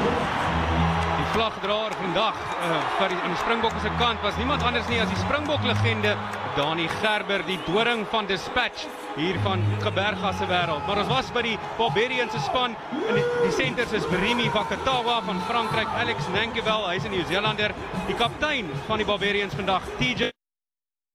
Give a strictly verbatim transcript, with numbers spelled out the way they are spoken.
Die vlagdraer vandag uh, vir die, aan die Springbokke se kant was niemand anders nie as die Springbok-legende Dani Gerber, die doring van Dispatch hier van Geberga se wêreld. Maar ons was by die Barbarians se span en die, die centers is Berimi Vakatawa van Frankryk, Alex Nankivell, hy's 'n Nieu-Zeelander, die kaptein van die Barbarians vandag, T J